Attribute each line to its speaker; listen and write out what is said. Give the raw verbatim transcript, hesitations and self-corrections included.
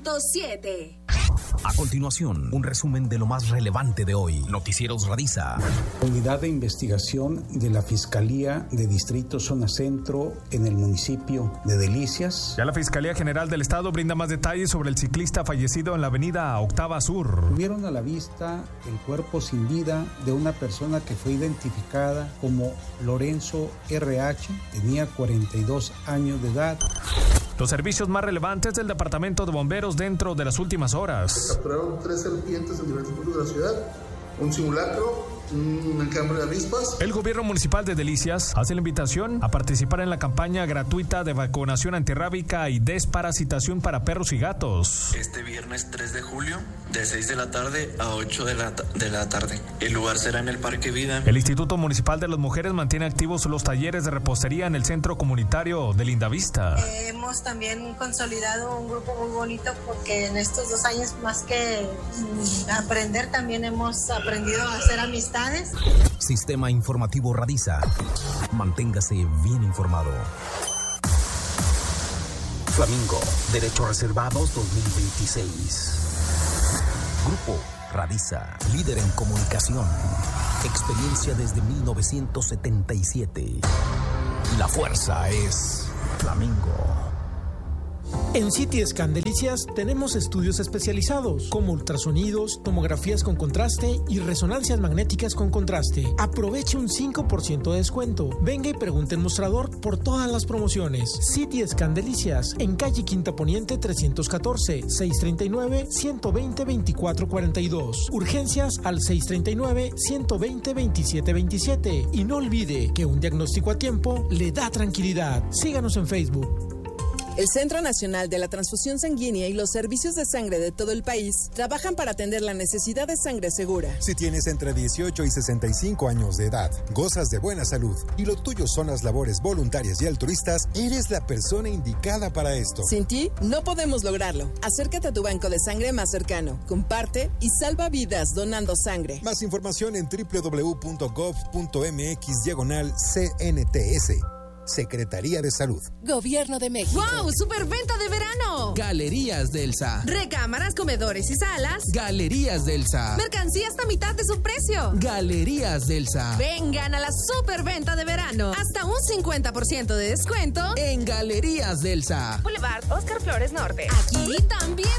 Speaker 1: punto siete.
Speaker 2: A continuación, un resumen de lo más relevante de hoy. Noticieros Radiza.
Speaker 3: Unidad de investigación de la Fiscalía de Distrito Zona Centro en el municipio de Delicias.
Speaker 4: Ya la Fiscalía General del Estado brinda más detalles sobre el ciclista fallecido en la avenida Octava Sur.
Speaker 3: Tuvieron a la vista el cuerpo sin vida de una persona que fue identificada como Lorenzo R H, tenía cuarenta y dos años de edad.
Speaker 4: Los servicios más relevantes del Departamento de Bomberos dentro de las últimas horas.
Speaker 5: Se capturaron tres serpientes en diferentes puntos de la ciudad, un simulacro, un enjambre de avispas.
Speaker 4: El gobierno municipal de Delicias hace la invitación a participar en la campaña gratuita de vacunación antirrábica y desparasitación para perros y gatos.
Speaker 6: Este viernes tres de julio, de seis de la tarde a ocho de la, de la tarde. El lugar será en el Parque Vida.
Speaker 4: El Instituto Municipal de las Mujeres mantiene activos los talleres de repostería en el Centro Comunitario de Lindavista.
Speaker 7: Eh, hemos también consolidado un grupo muy bonito porque en estos dos años, más que mm, aprender, también hemos aprendido a hacer amistad.
Speaker 2: Sistema Informativo Radiza. Manténgase bien informado. Flamingo, Derechos Reservados dos mil veintiséis. Grupo Radiza, líder en comunicación. Experiencia desde mil novecientos setenta y siete. La fuerza es Flamingo.
Speaker 8: En C T Scan Delicias tenemos estudios especializados como ultrasonidos, tomografías con contraste y resonancias magnéticas con contraste. Aproveche un cinco por ciento de descuento. Venga y pregunte en mostrador por todas las promociones. C T Scan Delicias en calle Quinta Poniente trescientos catorce, seiscientos treinta y nueve, ciento veinte, veinticuatro cuarenta y dos. Urgencias al seiscientos treinta y nueve, ciento veinte, veintisiete veintisiete. Y no olvide que un diagnóstico a tiempo le da tranquilidad. Síganos en Facebook.
Speaker 9: El Centro Nacional de la Transfusión Sanguínea y los servicios de sangre de todo el país trabajan para atender la necesidad de sangre segura.
Speaker 10: Si tienes entre dieciocho y sesenta y cinco años de edad, gozas de buena salud y lo tuyo son las labores voluntarias y altruistas, eres la persona indicada para esto.
Speaker 9: Sin ti, no podemos lograrlo. Acércate a tu banco de sangre más cercano, comparte y salva vidas donando sangre.
Speaker 10: Más información en doble u doble u doble u punto gov punto m x diagonal C N T S. Secretaría de Salud.
Speaker 1: Gobierno de México. ¡Wow! ¡Superventa de verano!
Speaker 11: Galerías Delsa.
Speaker 1: Recámaras, comedores y salas.
Speaker 11: Galerías Delsa.
Speaker 1: Mercancía hasta mitad de su precio.
Speaker 11: Galerías Delsa.
Speaker 1: Vengan a la superventa de verano. Hasta un cincuenta por ciento de descuento
Speaker 11: en Galerías Delsa.
Speaker 1: Boulevard Oscar Flores Norte. Aquí también